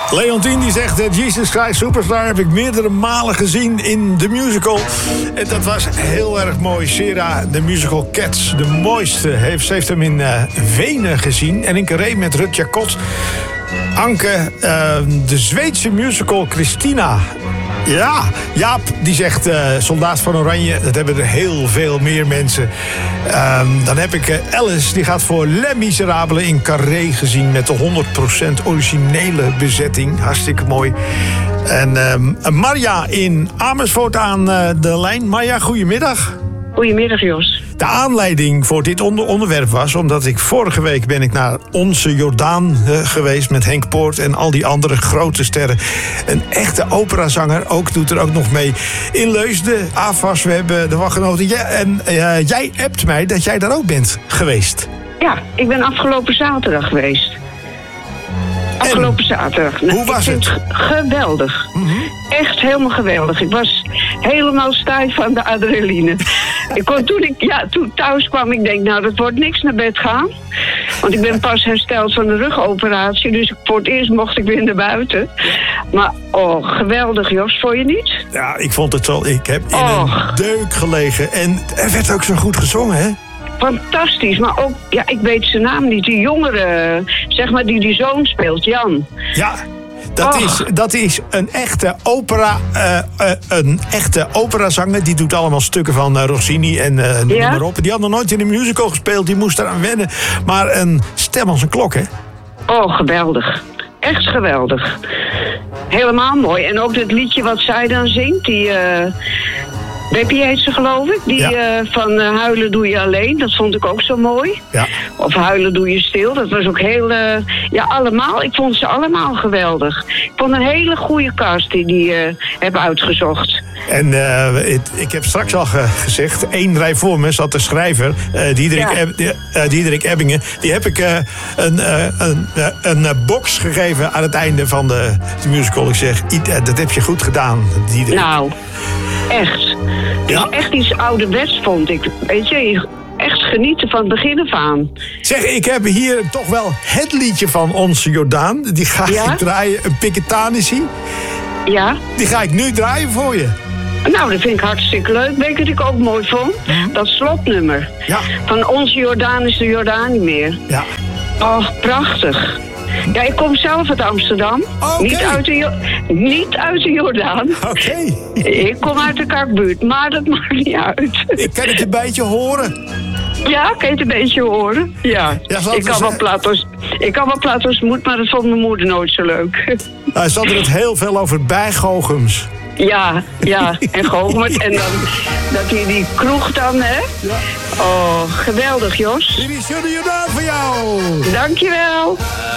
Leontien die zegt, Jesus Christ Superstar heb ik meerdere malen gezien in de musical. En dat was heel erg mooi. Sarah, de musical Cats, de mooiste. Ze heeft hem in Wenen gezien. En in Carré met Rutger Kot. Anke, de Zweedse musical Christina. Ja, Jaap die zegt Soldaat van Oranje. Dat hebben er heel veel meer mensen. Dan heb ik Alice, die gaat voor Les Miserables in Carré gezien met de 100% originele bezetting. Hartstikke mooi. En Marja in Amersfoort aan de lijn. Marja, goedemiddag. Goedemiddag, Jos. De aanleiding voor dit onderwerp was omdat ik vorige week ben ik naar Onze Jordaan geweest met Henk Poort en al die andere grote sterren. Een echte operazanger, doet er ook nog mee in Leusden. AFAS, we hebben ervan genoten. Jij appt mij dat jij daar ook bent geweest. Ja, ik ben afgelopen zaterdag geweest. Afgelopen zaterdag. Hoe was het? Ik vind het geweldig. Mm-hmm. Echt helemaal geweldig. Ik was helemaal stijf van de adrenaline. Toen thuis kwam, ik denk, nou, dat wordt niks naar bed gaan. Want ik ben pas hersteld van de rugoperatie. Dus voor het eerst mocht ik weer naar buiten. Maar, geweldig, Jos. Vond je niet? Ja, ik vond het zo. Ik heb in een deuk gelegen. En er werd ook zo goed gezongen, hè? Fantastisch, maar ook, ja, ik weet zijn naam niet. Die jongere, zeg maar, die zoon speelt, Jan. Ja, dat is een echte operazanger. Die doet allemaal stukken van Rossini en noem maar op. Die had nog nooit in een musical gespeeld, die moest eraan wennen. Maar een stem als een klok, hè? Oh, geweldig. Echt geweldig. Helemaal mooi. En ook dat liedje wat zij dan zingt, die... Beppie heet ze, geloof ik. Die van Huilen doe je alleen. Dat vond ik ook zo mooi. Ja. Of Huilen doe je stil. Dat was ook heel... allemaal. Ik vond ze allemaal geweldig. Ik vond een hele goede cast die heb uitgezocht. En ik heb straks al gezegd... 1 rij voor me zat de schrijver... Diederik Ebbingen. Die heb ik een box gegeven aan het einde van de musical. Ik zeg, dat heb je goed gedaan, Diederik. Nou, echt. Ja? Echt iets ouderwets, vond ik. Weet je, echt genieten van het begin af aan. Zeg, ik heb hier toch wel het liedje van Onze Jordaan. Die ga ik draaien, een Piketanissie. Ja. Die ga ik nu draaien voor je. Nou, dat vind ik hartstikke leuk. Weet je wat ik ook mooi vond? Dat slotnummer. Ja. Van Onze Jordaan is de Jordaan niet meer. Ja. Oh, prachtig. Ja, ik kom zelf uit Amsterdam. Okay. Niet uit de Jordaan. Oké. Ik kom uit de Kakbuurt, maar dat maakt niet uit. Ik kan het een beetje horen. Ja, kan je het een beetje horen? Ja. Ik kan wel Plato's Moed, maar dat vond mijn moeder nooit zo leuk. Nou, ze hadden het heel veel over bijgoochems. Ja, en Goochemert. En dan dat die kroeg dan, hè? Ja. Oh, geweldig, Jos. Dit is de Jordaan voor jou. Dankjewel.